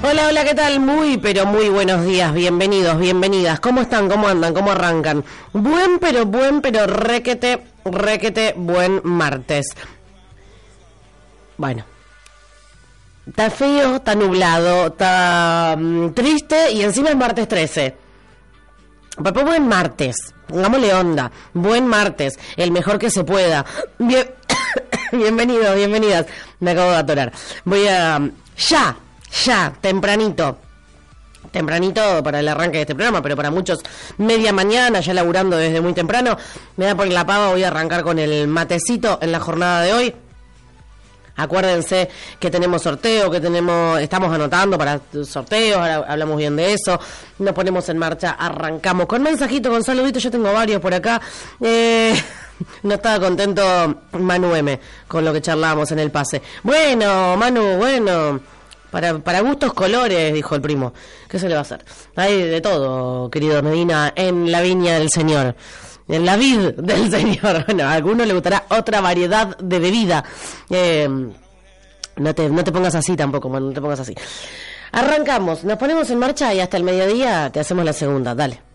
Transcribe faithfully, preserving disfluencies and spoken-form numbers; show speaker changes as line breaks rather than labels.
Hola, hola, ¿qué tal? Muy, pero muy buenos días, bienvenidos, bienvenidas. ¿Cómo están? ¿Cómo andan? ¿Cómo arrancan? Buen, pero buen, pero requete, requete, buen martes. Bueno, está feo, está nublado, está um, triste y encima es martes trece. Papá, buen martes, pongámosle onda, buen martes, el mejor que se pueda. Bien, bienvenidos, bienvenidas. Me acabo de atorar. Voy a, ya, ya, tempranito, tempranito para el arranque de este programa, pero para muchos media mañana, ya laburando desde muy temprano, me da por la pava, voy a arrancar con el matecito en la jornada de hoy. Acuérdense que tenemos sorteo, que tenemos, estamos anotando para sorteos, ahora hablamos bien de eso, nos ponemos en marcha, arrancamos con mensajito, con saluditos, yo tengo varios por acá. Eh, no estaba contento Manu M con lo que charlábamos en el pase. Bueno, Manu, bueno, para, para gustos colores, dijo el primo. ¿Qué se le va a hacer? Hay de todo, querido Medina, en la viña del Señor. En la vid del Señor. Bueno, a alguno le gustará otra variedad de bebida. Eh, no te, no te pongas así tampoco, man, no te pongas así. Arrancamos, nos ponemos en marcha y hasta el mediodía te hacemos la segunda. Dale.